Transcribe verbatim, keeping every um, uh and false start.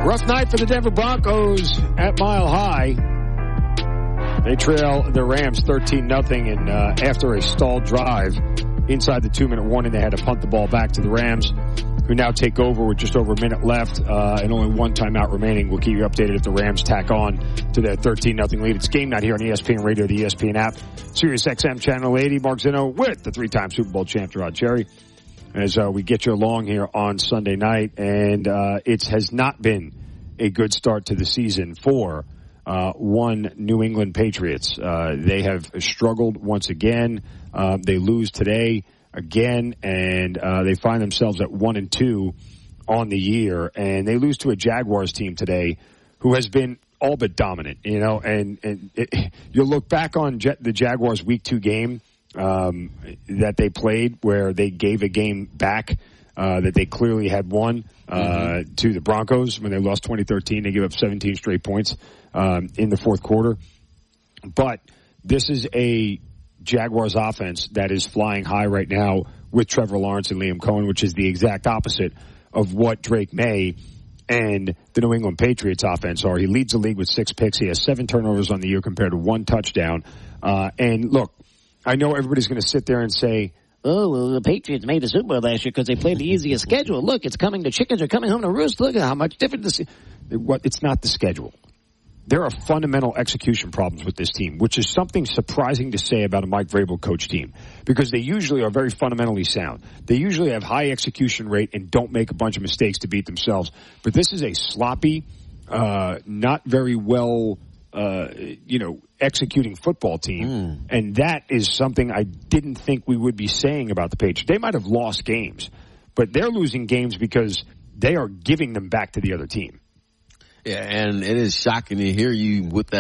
Rough night for the Denver Broncos at Mile High. They trail the Rams thirteen nothing, and uh, after a stalled drive inside the two-minute warning, they had to punt the ball back to the Rams, who now take over with just over a minute left uh, and only one timeout remaining. We'll keep you updated if the Rams tack on to their thirteen nothing lead. It's game night here on E S P N Radio, the E S P N app, Sirius X M Channel eighty. Mark Zinno with the three-time Super Bowl champ, Rod Cherry, as uh, we get you along here on Sunday night. And uh, it has not been a good start to the season for uh, one New England Patriots. Uh, they have struggled once again. Uh, they lose today again, and uh, they find themselves at one and two on the year. And they lose to a Jaguars team today who has been all but dominant, you know. And, and it, you'll look back on Je- the Jaguars' Week Two game um, that they played, where they gave a game back uh, that they clearly had won uh, mm-hmm. to the Broncos when they lost twenty thirteen. They gave up seventeen straight points um, in the fourth quarter. But this is a Jaguars offense that is flying high right now with Trevor Lawrence and Liam Cohen, which is the exact opposite of what Drake May and the New England Patriots offense are. He leads the league with six picks. He has seven turnovers on the year compared to one touchdown. Uh, and look, I know everybody's going to sit there and say, oh, well, the Patriots made the Super Bowl last year because they played the easiest schedule. Look, it's coming. The chickens are coming home to roost. Look at how much different this is. What, it's not the schedule. There are fundamental execution problems with this team, which is something surprising to say about a Mike Vrabel coach team, because they usually are very fundamentally sound. They usually have high execution rate and don't make a bunch of mistakes to beat themselves. But this is a sloppy, uh, not very well, uh, you know, executing football team. Mm. And that is something I didn't think we would be saying about the Patriots. They might have lost games, but they're losing games because they are giving them back to the other team. Yeah, and it is shocking to hear you with that